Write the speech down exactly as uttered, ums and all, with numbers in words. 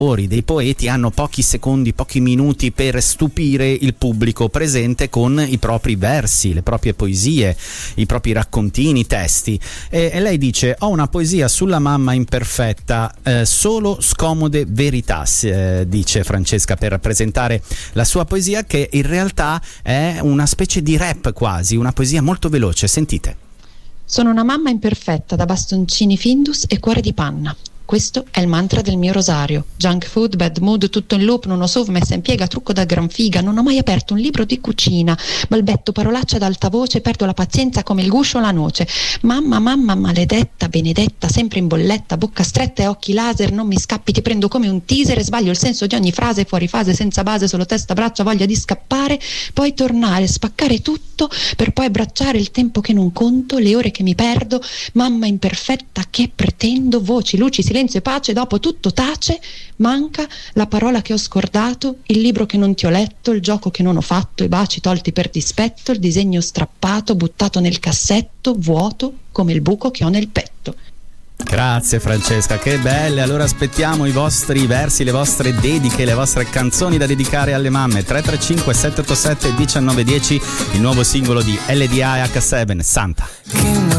dei poeti hanno pochi secondi, pochi minuti per stupire il pubblico presente con i propri versi, le proprie poesie, i propri raccontini, testi. E, e lei dice: ho una poesia sulla mamma imperfetta, eh, solo scomode verità, eh, dice Francesca per presentare la sua poesia, che in realtà è una specie di rap quasi, una poesia molto veloce. Sentite. Sono una mamma imperfetta da bastoncini Findus e cuore di panna. Questo è il mantra del mio rosario. Junk food, bad mood, tutto in loop, non ho sov, messa in piega, trucco da gran figa. Non ho mai aperto un libro di cucina. Balbetto parolacce ad alta voce, perdo la pazienza come il guscio la noce. Mamma, mamma, maledetta, benedetta, sempre in bolletta, bocca stretta e occhi laser. Non mi scappi, ti prendo come un teaser e sbaglio il senso di ogni frase, fuori fase, senza base, solo testa, braccia, voglia di scappare. Poi tornare, spaccare tutto, per poi abbracciare il tempo che non conto, le ore che mi perdo. Mamma imperfetta, che pretendo, voci, luci, silenzio e pace, dopo tutto tace, manca la parola che ho scordato, il libro che non ti ho letto, il gioco che non ho fatto, i baci tolti per dispetto, il disegno strappato, buttato nel cassetto, vuoto come il buco che ho nel petto. Grazie Francesca, che belle. Allora aspettiamo i vostri versi, le vostre dediche, le vostre canzoni da dedicare alle mamme. Tre tre cinque sette otto sette uno nove uno zero, il nuovo singolo di L D A e acca sette, Santa.